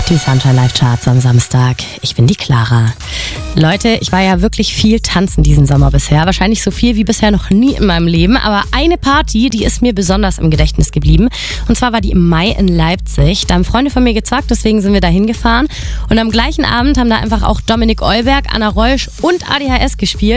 Die Sunshine Live Charts am Samstag. Ich bin die Clara. Leute, ich war ja wirklich viel tanzen diesen Sommer bisher. Wahrscheinlich so viel wie bisher noch nie in meinem Leben. Aber eine Party, die ist mir besonders im Gedächtnis geblieben. Und zwar war die im Mai in Leipzig. Da haben Freunde von mir gezockt, deswegen sind wir da hingefahren. Und am gleichen Abend haben da einfach auch Dominik Eulberg, Anna Reusch und ADHS gespielt.